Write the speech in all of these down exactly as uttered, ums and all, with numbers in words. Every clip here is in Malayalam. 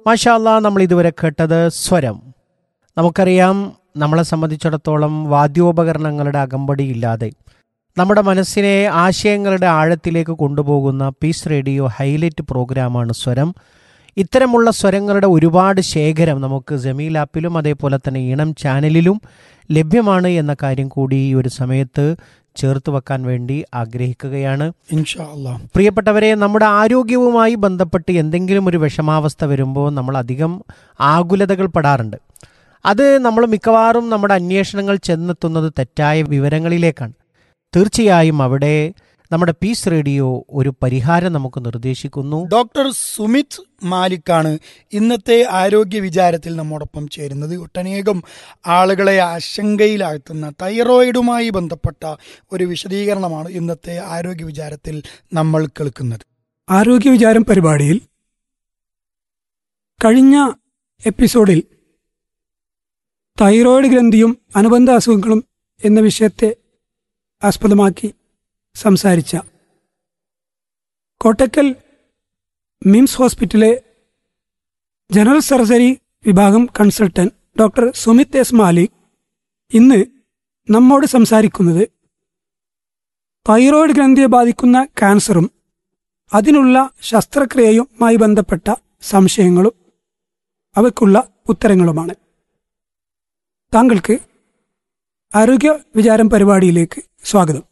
മാഷാ അല്ലാ, നമ്മൾ ഇതുവരെ കേട്ടത് സ്വരം. നമുക്കറിയാം, നമ്മളെ സംബന്ധിച്ചിടത്തോളം വാദ്യോപകരണങ്ങളുടെ അകമ്പടി ഇല്ലാതെ നമ്മുടെ മനസ്സിനെ ആശയങ്ങളുടെ ആഴത്തിലേക്ക് കൊണ്ടുപോകുന്ന പീസ് റേഡിയോ ഹൈലൈറ്റ് പ്രോഗ്രാമാണ് സ്വരം. ഇത്തരമുള്ള സ്വരങ്ങളുടെ ഒരുപാട് ശേഖരം നമുക്ക് ജമീൽ ആപ്പിലും അതേപോലെ തന്നെ ഈണം ചാനലിലും ലഭ്യമാണ് എന്ന കാര്യം കൂടി ഈ ഒരു സമയത്ത് ചേർത്ത് വെക്കാൻ വേണ്ടി ആഗ്രഹിക്കുകയാണ്. ഇൻഷാ അല്ലാ. പ്രിയപ്പെട്ടവരെ, നമ്മുടെ ആരോഗ്യവുമായി ബന്ധപ്പെട്ട് എന്തെങ്കിലും ഒരു വിഷമാവസ്ഥ വരുമ്പോൾ നമ്മൾ അധികം ആകുലതകൾ പെടാറുണ്ട്. അത് നമ്മൾ മിക്കവാറും നമ്മുടെ അന്വേഷണങ്ങൾ ചെന്നെത്തുന്നത് തെറ്റായ വിവരങ്ങളിലേക്കാണ്. തീർച്ചയായും അവിടെ നമ്മുടെ പീസ് റേഡിയോ ഒരു പരിഹാരം നമുക്ക് നിർദ്ദേശിക്കുന്നു. ഡോക്ടർ സുമിത് മാലിക്കാണ് ഇന്നത്തെ ആരോഗ്യ വിചാരത്തിൽ നമ്മോടൊപ്പം ചേരുന്നത്. ഒട്ടനേകം ആളുകളെ ആശങ്കയിലാഴ്ത്തുന്ന തൈറോയിഡുമായി ബന്ധപ്പെട്ട ഒരു വിശദീകരണമാണ് ഇന്നത്തെ ആരോഗ്യ വിചാരത്തിൽ നമ്മൾ കേൾക്കുന്നത്. ആരോഗ്യ വിചാരം പരിപാടിയിൽ കഴിഞ്ഞ എപ്പിസോഡിൽ തൈറോയിഡ് ഗ്രന്ഥിയും അനുബന്ധ അസുഖങ്ങളും എന്ന വിഷയത്തെ ആസ്പദമാക്കി സംസാരിച്ച കോട്ടക്കൽ മിംസ് ഹോസ്പിറ്റലിലെ ജനറൽ സർജറി വിഭാഗം consultant doctor Sumit S Malik ഇന്ന് നമ്മോട് സംസാരിക്കുന്നത് തൈറോയിഡ് ഗ്രന്ഥിയെ ബാധിക്കുന്ന ക്യാൻസറും അതിനുള്ള ശസ്ത്രക്രിയയുമായി ബന്ധപ്പെട്ട സംശയങ്ങളും അവയ്ക്കുള്ള ഉത്തരങ്ങളുമാണ്. താങ്കൾക്ക് ആരോഗ്യ വിചാരം പരിപാടിയിലേക്ക് സ്വാഗതം.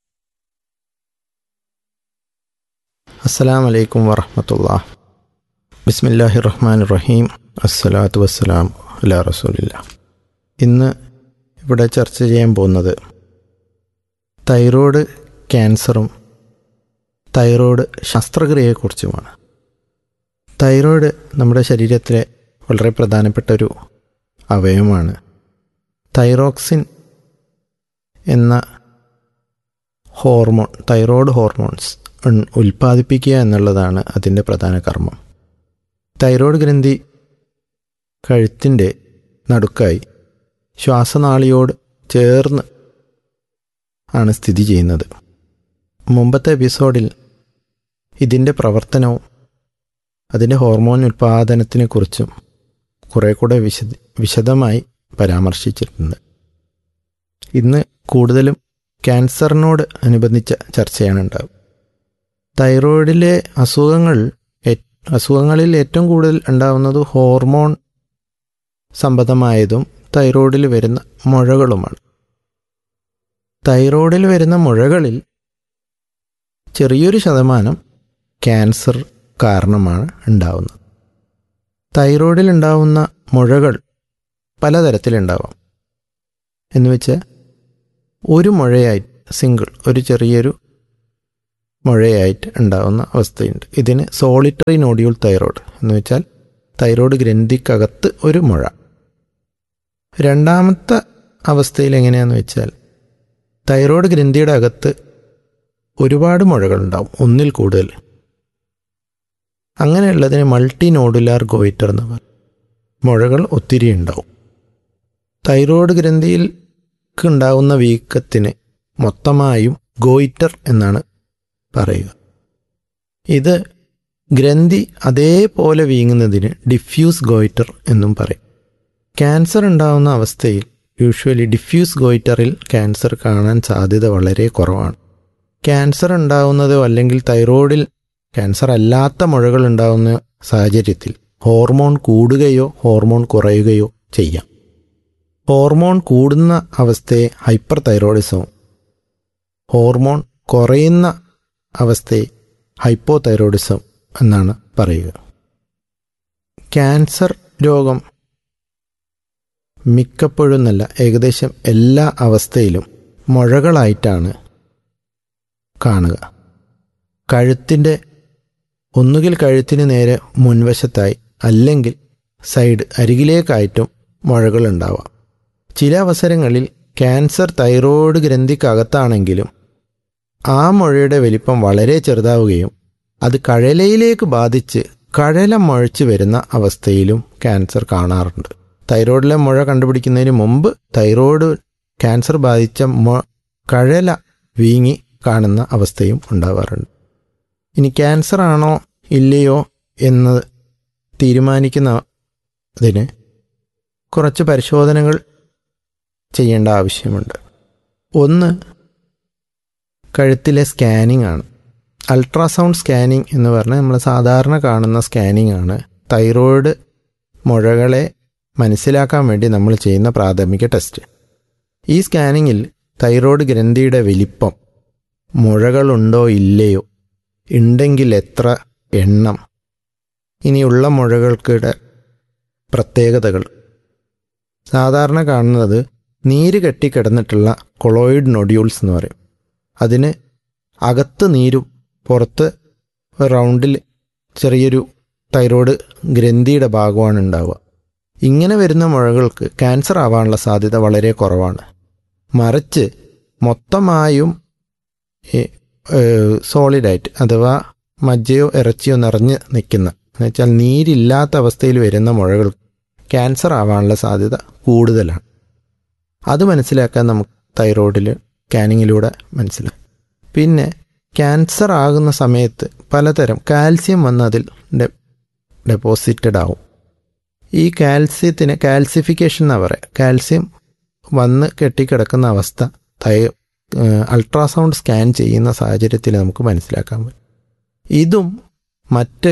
അസ്സലാമു അലൈക്കും വറഹ്മത്തുള്ളാഹി. ബിസ്മില്ലാഹിർ റഹ്മാനിർ റഹീം. അസ്സലാത്തു വസ്സലാം അലാ റസൂലില്ലാഹ്. ഇന്ന് ഇവിടെ ചർച്ച ചെയ്യാൻ പോകുന്നത് തൈറോയ്ഡ് ക്യാൻസറും തൈറോയ്ഡ് ശസ്ത്രക്രിയയെക്കുറിച്ചുമാണ്. തൈറോയ്ഡ് നമ്മുടെ ശരീരത്തിലെ വളരെ പ്രധാനപ്പെട്ട ഒരു അവയവമാണ്. തൈറോക്സിൻ എന്ന ഹോർമോൺ, തൈറോയ്ഡ് ഹോർമോൺസ് ഉൽപ്പാദിപ്പിക്കുക എന്നുള്ളതാണ് അതിൻ്റെ പ്രധാന കർമ്മം. തൈറോയ്ഡ് ഗ്രന്ഥി കഴുത്തിൻ്റെ നടുക്കായി ശ്വാസനാളിയോട് ചേർന്ന് ആണ് സ്ഥിതി ചെയ്യുന്നത്. മുമ്പത്തെ എപ്പിസോഡിൽ ഇതിൻ്റെ പ്രവർത്തനവും അതിൻ്റെ ഹോർമോൺ ഉൽപ്പാദനത്തിനെക്കുറിച്ചും കുറേ കൂടെ വിശദ വിശദമായി പരാമർശിച്ചിട്ടുണ്ട്. ഇന്ന് കൂടുതലും ക്യാൻസറിനോട് അനുബന്ധിച്ച ചർച്ചയാണ് ഉണ്ടാവുക. തൈറോയിഡിലെ അസുഖങ്ങൾ അസുഖങ്ങളിൽ ഏറ്റവും കൂടുതൽ ഉണ്ടാവുന്നത് ഹോർമോൺ സംബന്ധമായതും തൈറോയിഡിൽ വരുന്ന മുഴകളുമാണ്. തൈറോയിഡിൽ വരുന്ന മുഴകളിൽ ചെറിയൊരു ശതമാനം ക്യാൻസർ കാരണമാണ് ഉണ്ടാവുന്നത്. തൈറോയിഡിൽ ഉണ്ടാവുന്ന മുഴകൾ പലതരത്തിലുണ്ടാവാം. എന്ന് വെച്ചാൽ ഒരു മുഴയായിട്ട് സിംഗിൾ ഒരു ചെറിയൊരു മുഴയായിട്ട് ഉണ്ടാകുന്ന അവസ്ഥയുണ്ട്. ഇതിന് സോളിറ്ററി നോഡ്യൂൾ തൈറോയ്ഡ് എന്ന് വെച്ചാൽ തൈറോയ്ഡ് ഗ്രന്ഥിക്കകത്ത് ഒരു മുഴ. രണ്ടാമത്തെ അവസ്ഥയിൽ എങ്ങനെയാണെന്ന് വെച്ചാൽ തൈറോയ്ഡ് ഗ്രന്ഥിയുടെ അകത്ത് ഒരുപാട് മുഴകളുണ്ടാവും, ഒന്നിൽ കൂടുതൽ. അങ്ങനെയുള്ളതിന് മൾട്ടി നോഡുലാർ ഗോയിറ്റർ എന്ന് പറയും. മുഴകൾ ഒത്തിരി ഉണ്ടാവും. തൈറോയ്ഡ് ഗ്രന്ഥിയിൽ ഉണ്ടാകുന്ന വീക്കത്തിന് മൊത്തമായും ഗോയിറ്റർ എന്നാണ് പറയുക. ഇത് ഗ്രന്ഥി അതേപോലെ വീങ്ങുന്നതിന് ഡിഫ്യൂസ് ഗോയിറ്റർ എന്നും പറയും. ക്യാൻസർ ഉണ്ടാകുന്ന അവസ്ഥയിൽ യൂഷ്വലി ഡിഫ്യൂസ് ഗോയിറ്ററിൽ ക്യാൻസർ കാണാൻ സാധ്യത വളരെ കുറവാണ്. ക്യാൻസർ ഉണ്ടാകുന്നതോ അല്ലെങ്കിൽ തൈറോയിഡിൽ ക്യാൻസർ അല്ലാത്ത മുഴകൾ ഉണ്ടാകുന്ന സാഹചര്യത്തിൽ ഹോർമോൺ കൂടുകയോ ഹോർമോൺ കുറയുകയോ ചെയ്യാം. ഹോർമോൺ കൂടുന്ന അവസ്ഥയെ ഹൈപ്പർ തൈറോയിഡിസവും ഹോർമോൺ കുറയുന്ന അവസ്ഥയെ ഹൈപ്പോ തൈറോയിഡിസം എന്നാണ് പറയുക. ക്യാൻസർ രോഗം മിക്കപ്പോഴും എന്നല്ല ഏകദേശം എല്ലാ അവസ്ഥയിലും മുഴകളായിട്ടാണ് കാണുക. കഴുത്തിൻ്റെ ഒന്നുകിൽ കഴുത്തിന് നേരെ മുൻവശത്തായി അല്ലെങ്കിൽ സൈഡ് അരികിലേക്കായിട്ടും മുഴകളുണ്ടാവാം. ചില അവസരങ്ങളിൽ ക്യാൻസർ തൈറോയ്ഡ് ഗ്രന്ഥിക്കകത്താണെങ്കിലും ആ മുഴയുടെ വലിപ്പം വളരെ ചെറുതാവുകയും അത് കഴലയിലേക്ക് ബാധിച്ച് കഴല മുഴച്ചു വരുന്ന അവസ്ഥയിലും ക്യാൻസർ കാണാറുണ്ട്. തൈറോയിഡിലെ മുഴ കണ്ടുപിടിക്കുന്നതിന് മുമ്പ് തൈറോയ്ഡ് ക്യാൻസർ ബാധിച്ച കഴല വീങ്ങി കാണുന്ന അവസ്ഥയും ഉണ്ടാവാറുണ്ട്. ഇനി ക്യാൻസർ ആണോ ഇല്ലയോ എന്ന് തീരുമാനിക്കുന്നതിന് കുറച്ച് പരിശോധനകൾ ചെയ്യേണ്ട ആവശ്യമുണ്ട്. ഒന്ന് കഴുത്തിലെ സ്കാനിംഗ് ആണ്. അൾട്രാസൗണ്ട് സ്കാനിങ് എന്ന് പറഞ്ഞാൽ നമ്മൾ സാധാരണ കാണുന്ന സ്കാനിങ് ആണ്. തൈറോയ്ഡ് മുഴകളെ മനസ്സിലാക്കാൻ വേണ്ടി നമ്മൾ ചെയ്യുന്ന പ്രാഥമിക ടെസ്റ്റ്. ഈ സ്കാനിങ്ങിൽ തൈറോയ്ഡ് ഗ്രന്ഥിയുടെ വലിപ്പം, മുഴകളുണ്ടോ ഇല്ലയോ, ഉണ്ടെങ്കിൽ എത്ര എണ്ണം, ഇനിയുള്ള മുഴകൾക്കിടെ പ്രത്യേകതകൾ. സാധാരണ കാണുന്നത് നീര് കെട്ടിക്കിടന്നിട്ടുള്ള കൊളോയിഡ് നൊഡ്യൂൾസ് എന്ന് പറയും. അതിന് അകത്ത് നീരും പുറത്ത് റൗണ്ടിൽ ചെറിയൊരു തൈറോയ്ഡ് ഗ്രന്ഥിയുടെ ഭാഗമാണ് ഉണ്ടാവുക. ഇങ്ങനെ വരുന്ന മുഴകൾക്ക് ക്യാൻസർ ആവാനുള്ള സാധ്യത വളരെ കുറവാണ്. മറിച്ച് മൊത്തമായും സോളിഡായിട്ട് അഥവാ മജ്ജയോ ഇറച്ചിയോ നിറഞ്ഞ് നിൽക്കുന്ന, എന്നുവെച്ചാൽ നീരില്ലാത്ത അവസ്ഥയിൽ വരുന്ന മുഴകൾ ക്യാൻസർ ആവാനുള്ള സാധ്യത കൂടുതലാണ്. അത് മനസ്സിലാക്കാൻ നമുക്ക് തൈറോയ്ഡിൽ സ്കാനിങ്ങിലൂടെ മനസ്സിലാക്കാം. പിന്നെ ക്യാൻസർ ആകുന്ന സമയത്ത് പലതരം കാൽസ്യം വന്ന് അതിൽ ഡെപ്പോസിറ്റഡ് ആവും. ഈ കാൽസ്യത്തിന് കാൽസിഫിക്കേഷൻ എന്നാ പറയുക. കാൽസ്യം വന്ന് കെട്ടിക്കിടക്കുന്ന അവസ്ഥ തൈ അൾട്രാസൗണ്ട് സ്കാൻ ചെയ്യുന്ന സാഹചര്യത്തിൽ നമുക്ക് മനസ്സിലാക്കാൻ പറ്റും. ഇതും മറ്റ്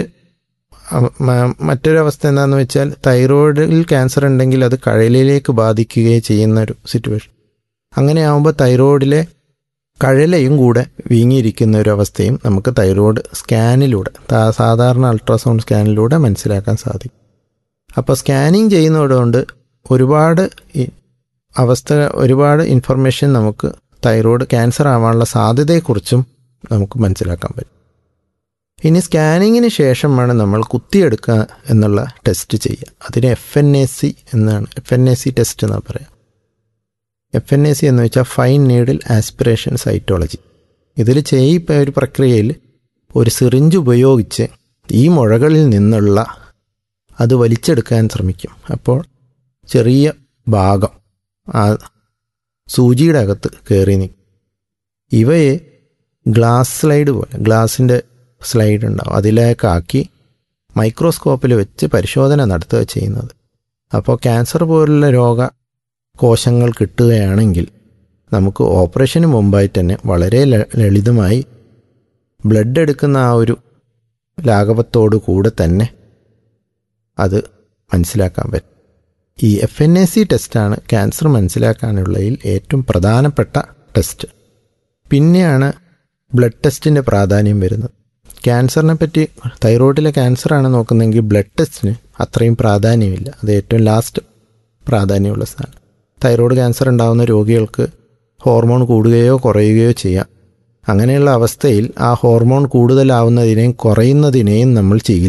മറ്റൊരവസ്ഥ എന്താണെന്ന് വെച്ചാൽ തൈറോയ്ഡിൽ ക്യാൻസർ ഉണ്ടെങ്കിൽ അത് കഴലിലേക്ക് ബാധിക്കുകയും ചെയ്യുന്ന ഒരു സിറ്റുവേഷൻ. അങ്ങനെ ആകുമ്പോൾ തൈറോയ്ഡിലെ കഴലയും കൂടെ വീങ്ങിയിരിക്കുന്ന ഒരു അവസ്ഥയും നമുക്ക് തൈറോയ്ഡ് സ്കാനിലൂടെ, സാധാരണ അൾട്രാസൗണ്ട് സ്കാനിലൂടെ മനസ്സിലാക്കാൻ സാധിക്കും. അപ്പോൾ സ്കാനിങ് ചെയ്യുന്നതുകൊണ്ട് ഒരുപാട് അവസ്ഥ ഒരുപാട് ഇൻഫർമേഷൻ നമുക്ക് തൈറോയ്ഡ് ക്യാൻസർ ആവാനുള്ള സാധ്യതയെക്കുറിച്ചും നമുക്ക് മനസ്സിലാക്കാൻ പറ്റും. ഇനി സ്കാനിങ്ങിന് ശേഷം വേണം നമ്മൾ കുത്തിയെടുക്കുക എന്നുള്ള ടെസ്റ്റ് ചെയ്യുക. അതിന് എഫ് എൻ എ സി എന്നാണ്, F N A C test എന്നാണ് പറയുക. എഫ് എൻ എ സി എന്ന് വെച്ചാൽ ഫൈൻ നീഡിൽ ആസ്പിറേഷൻ സൈറ്റോളജി. ഇതിൽ ചെയ്യിപ്പ ഒരു പ്രക്രിയയിൽ ഒരു സിറിഞ്ച് ഉപയോഗിച്ച് ഈ മുഴകളിൽ നിന്നുള്ള അത് വലിച്ചെടുക്കാൻ ശ്രമിക്കും. അപ്പോൾ ചെറിയ ഭാഗം ആ സൂചിയുടെ അകത്ത് കയറി നിൽക്കും. ഇവയെ ഗ്ലാസ് സ്ലൈഡ് പോലെ, ഗ്ലാസിൻ്റെ സ്ലൈഡ് ഉണ്ടാവും, അതിലേക്കാക്കി മൈക്രോസ്കോപ്പിൽ വെച്ച് പരിശോധന നടത്തുക ചെയ്യുന്നത്. അപ്പോൾ ക്യാൻസർ പോലുള്ള രോഗ കോശങ്ങൾ കിട്ടുകയാണെങ്കിൽ നമുക്ക് ഓപ്പറേഷന് മുമ്പായിട്ട് തന്നെ വളരെ ലളിതമായി ബ്ലഡ് എടുക്കുന്ന ആ ഒരു ലാഘവത്തോടു കൂടെ തന്നെ അത് മനസ്സിലാക്കാൻ പറ്റും. ഈ എഫ് എൻ എ സി ടെസ്റ്റാണ് ക്യാൻസർ മനസ്സിലാക്കാനുള്ളതിൽ ഏറ്റവും പ്രധാനപ്പെട്ട ടെസ്റ്റ്. പിന്നെയാണ് ബ്ലഡ് ടെസ്റ്റിൻ്റെ പ്രാധാന്യം വരുന്നത്. ക്യാൻസറിനെ പറ്റി, തൈറോയ്ഡിലെ ക്യാൻസറാണ് നോക്കുന്നതെങ്കിൽ ബ്ലഡ് ടെസ്റ്റിന് അത്രയും പ്രാധാന്യമില്ല. അത് ഏറ്റവും ലാസ്റ്റ് പ്രാധാന്യമുള്ള സാധനം. തൈറോയ്ഡ് ക്യാൻസർ ഉണ്ടാകുന്ന രോഗികൾക്ക് ഹോർമോൺ കൂടുകയോ കുറയുകയോ ചെയ്യാം. അങ്ങനെയുള്ള അവസ്ഥയിൽ ആ ഹോർമോൺ കൂടുതലാവുന്നതിനെയും കുറയുന്നതിനെയും നമ്മൾ ചികിത്സിക്കും.